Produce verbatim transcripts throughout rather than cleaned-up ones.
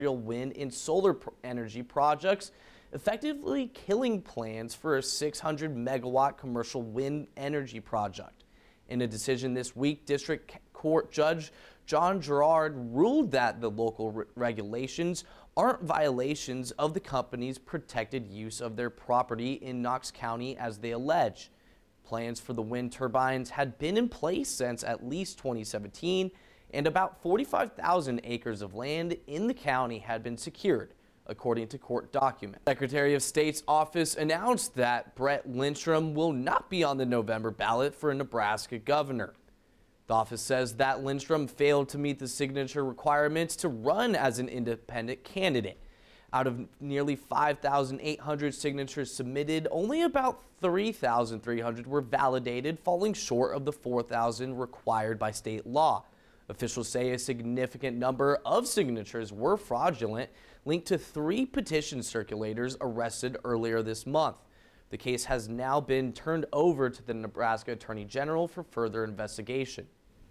wind and solar energy projects, effectively killing plans for a six hundred megawatt commercial wind energy project. In a decision this week, District Court Judge John Gerard ruled that the local re regulations aren't violations of the company's protected use of their property in Knox County as they allege. Plans for the wind turbines had been in place since at least twenty seventeen, and about forty-five thousand acres of land in the county had been secured, according to court documents. Secretary of State's office announced that Brett Lindstrom will not be on the November ballot for a Nebraska governor. The office says that Lindstrom failed to meet the signature requirements to run as an independent candidate. Out of nearly five thousand eight hundred signatures submitted, only about three thousand three hundred were validated, falling short of the four thousand required by state law. Officials say a significant number of signatures were fraudulent, linked to three petition circulators arrested earlier this month. The case has now been turned over to the Nebraska Attorney General for further investigation.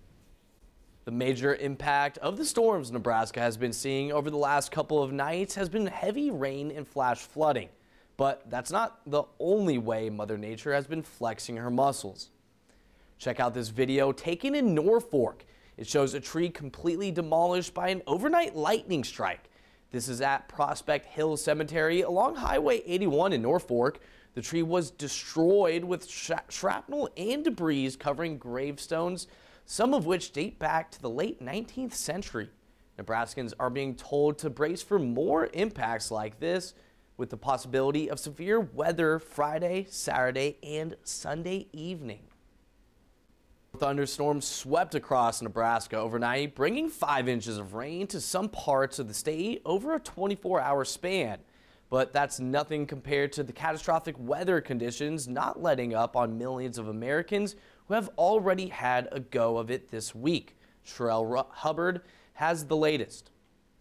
The major impact of the storms Nebraska has been seeing over the last couple of nights has been heavy rain and flash flooding. But that's not the only way Mother Nature has been flexing her muscles. Check out this video taken in Norfolk. It shows a tree completely demolished by an overnight lightning strike. This is at Prospect Hill Cemetery along Highway eighty-one in Norfolk. The tree was destroyed with shrapnel and debris covering gravestones, some of which date back to the late nineteenth century. Nebraskans are being told to brace for more impacts like this, with the possibility of severe weather Friday, Saturday, and Sunday evening. Thunderstorms swept across Nebraska overnight, bringing five inches of rain to some parts of the state over a twenty-four hour span. But that's nothing compared to the catastrophic weather conditions not letting up on millions of Americans who have already had a go of it this week. Sherelle Hubbard has the latest.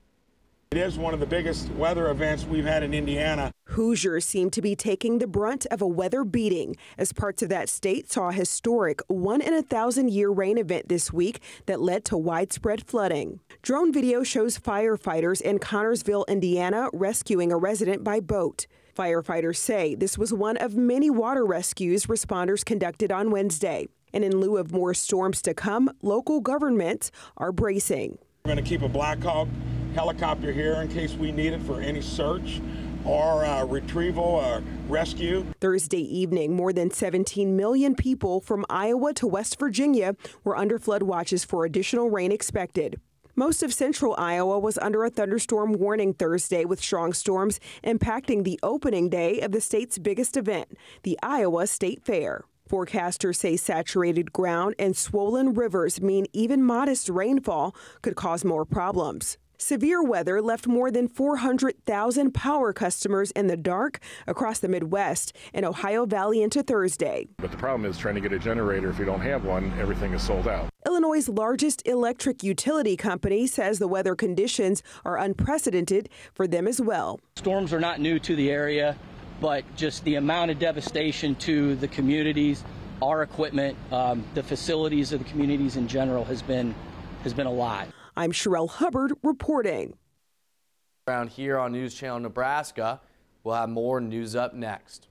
It is one of the biggest weather events we've had in Indiana. Hoosiers seem to be taking the brunt of a weather beating as parts of that state saw a historic one in a thousand year rain event this week that led to widespread flooding. Drone video shows firefighters in Connorsville, Indiana, rescuing a resident by boat. Firefighters say this was one of many water rescues responders conducted on Wednesday. And in lieu of more storms to come, local governments are bracing. We're going to keep a Black Hawk helicopter here in case we need it for any search or uh, retrieval or rescue. Thursday evening, more than seventeen million people from Iowa to West Virginia were under flood watches for additional rain expected. Most of central Iowa was under a thunderstorm warning Thursday, with strong storms impacting the opening day of the state's biggest event, the Iowa State Fair. Forecasters say saturated ground and swollen rivers mean even modest rainfall could cause more problems. Severe weather left more than four hundred thousand power customers in the dark across the Midwest and Ohio Valley into Thursday. But the problem is trying to get a generator. If you don't have one, everything is sold out. Illinois' largest electric utility company says the weather conditions are unprecedented for them as well. Storms are not new to the area, but just the amount of devastation to the communities, our equipment, um, the facilities of the communities in general has been has been a lot. I'm Sherelle Hubbard reporting. Around here on News Channel Nebraska, we'll have more news up next.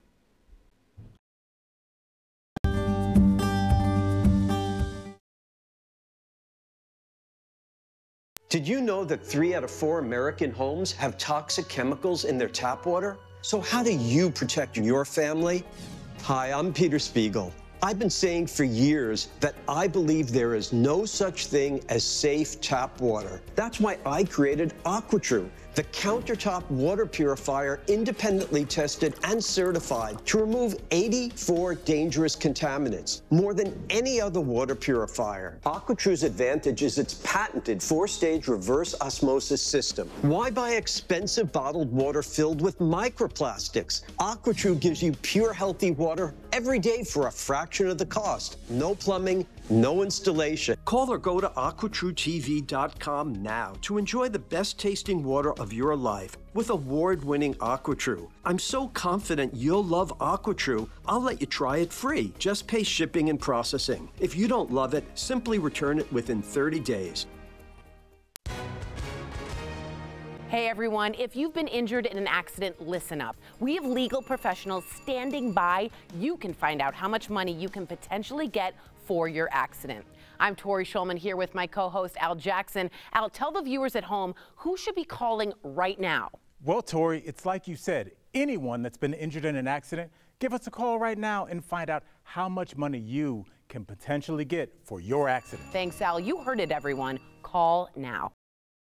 Did you know that three out of four American homes have toxic chemicals in their tap water? So how do you protect your family? Hi, I'm Peter Spiegel. I've been saying for years that I believe there is no such thing as safe tap water. That's why I created AquaTrue, the countertop water purifier independently tested and certified to remove eighty-four dangerous contaminants, more than any other water purifier. AquaTrue's advantage is its patented four-stage reverse osmosis system. Why buy expensive bottled water filled with microplastics? AquaTrue gives you pure, healthy water every day for a fraction of the cost. No plumbing, no installation. Call or go to aqua true T V dot com now to enjoy the best tasting water of your life with award-winning AquaTrue. I'm so confident you'll love AquaTrue, I'll let you try it free. Just pay shipping and processing. If you don't love it, simply return it within thirty days. Hey everyone, if you've been injured in an accident, listen up. We have legal professionals standing by. You can find out how much money you can potentially get for your accident. I'm Tori Schulman here with my co-host Al Jackson. Al, tell the viewers at home who should be calling right now. Well, Tori, it's like you said, anyone that's been injured in an accident, give us a call right now and find out how much money you can potentially get for your accident. Thanks, Al. You heard it, everyone. Call now.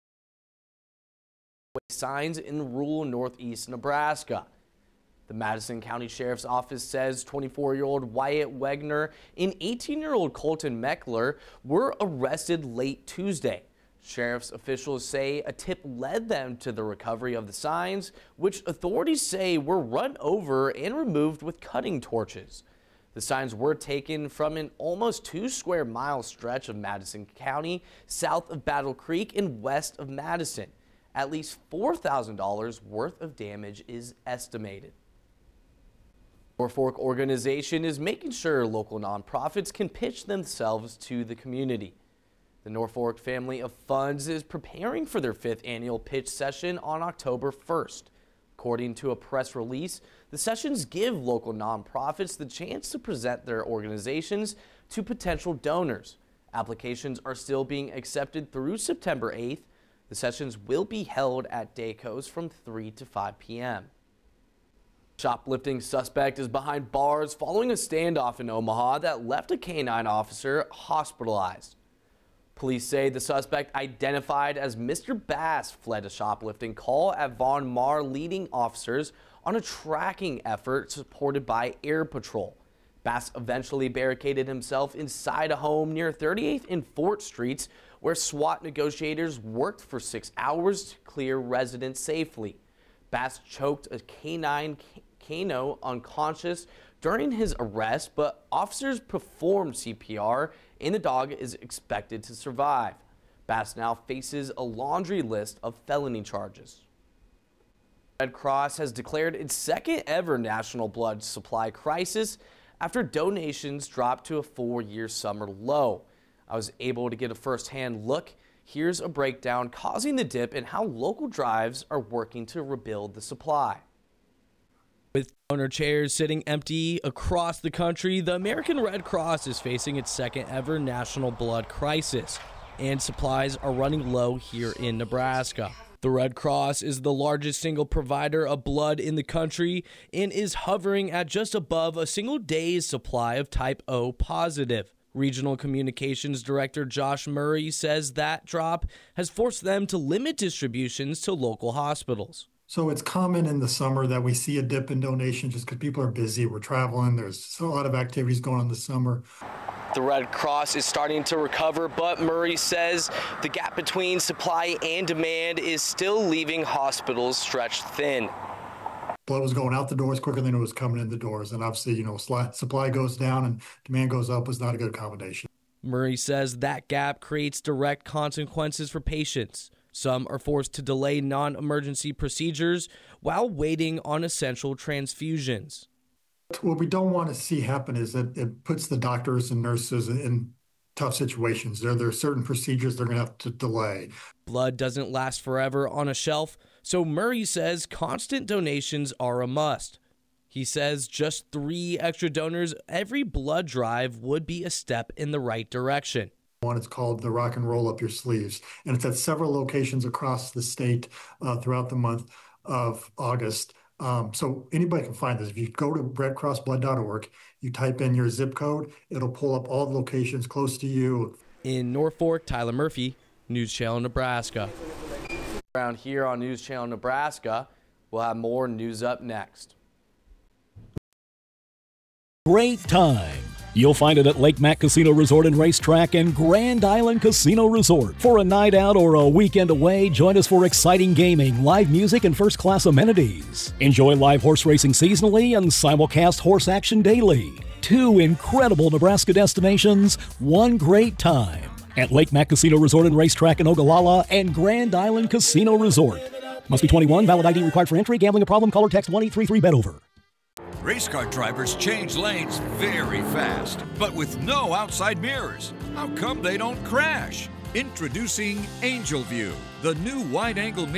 Signs in rural northeast Nebraska. The Madison County Sheriff's Office says twenty-four-year-old Wyatt Wegner and eighteen-year-old Colton Meckler were arrested late Tuesday. Sheriff's officials say a tip led them to the recovery of the signs, which authorities say were run over and removed with cutting torches. The signs were taken from an almost two square mile stretch of Madison County, south of Battle Creek and west of Madison. At least four thousand dollars worth of damage is estimated. Norfolk organization is making sure local nonprofits can pitch themselves to the community. The Norfolk Family of Funds is preparing for their fifth annual pitch session on October first. According to a press release, the sessions give local nonprofits the chance to present their organizations to potential donors. Applications are still being accepted through September eighth. The sessions will be held at Dayco's from three to five p m Shoplifting suspect is behind bars following a standoff in Omaha that left a K nine officer hospitalized. Police say the suspect, identified as Mister Bass, fled a shoplifting call at Von Maur, leading officers on a tracking effort supported by Air Patrol. Bass eventually barricaded himself inside a home near thirty-eighth and Fort Streets, where SWAT negotiators worked for six hours to clear residents safely. Bass choked a K nine Kano unconscious during his arrest, but officers performed C P R and the dog is expected to survive. Bass now faces a laundry list of felony charges. Red Cross has declared its second ever national blood supply crisis after donations dropped to a four-year summer low. I was able to get a first-hand look. Here's a breakdown causing the dip and how local drives are working to rebuild the supply. With donor chairs sitting empty across the country, the American Red Cross is facing its second ever national blood crisis, and supplies are running low here in Nebraska. The Red Cross is the largest single provider of blood in the country and is hovering at just above a single day's supply of type O positive. Regional Communications Director Josh Murray says that drop has forced them to limit distributions to local hospitals. So it's common in the summer that we see a dip in donations just because people are busy, we're traveling, there's a lot of activities going on this summer. The Red Cross is starting to recover, but Murray says the gap between supply and demand is still leaving hospitals stretched thin. Blood was going out the doors quicker than it was coming in the doors. And obviously, you know, supply goes down and demand goes up was not a good combination. Murray says that gap creates direct consequences for patients. Some are forced to delay non-emergency procedures while waiting on essential transfusions. What we don't want to see happen is that it puts the doctors and nurses in tough situations. There, there are certain procedures they're going to have to delay. Blood doesn't last forever on a shelf, so Murray says constant donations are a must. He says just three extra donors every blood drive would be a step in the right direction. One, it's called the Rock and Roll Up Your Sleeves, and it's at several locations across the state uh, throughout the month of August. Um, so anybody can find this. If you go to red cross blood dot org, you type in your zip code, it'll pull up all the locations close to you. In Norfolk, Tyler Murphy, News Channel Nebraska. Around here on News Channel Nebraska, we'll have more news up next. Great time. You'll find it at Lake Mac Casino Resort and Racetrack and Grand Island Casino Resort. For a night out or a weekend away, join us for exciting gaming, live music, and first-class amenities. Enjoy live horse racing seasonally and simulcast horse action daily. Two incredible Nebraska destinations, one great time. At Lake Mac Casino Resort and Racetrack in Ogallala and Grand Island Casino Resort. Must be twenty-one, valid I D required for entry. Gambling a problem? Call or text one eight three three bet over. Race car drivers change lanes very fast, but with no outside mirrors. How come they don't crash? Introducing Angel View, the new wide-angle mirror.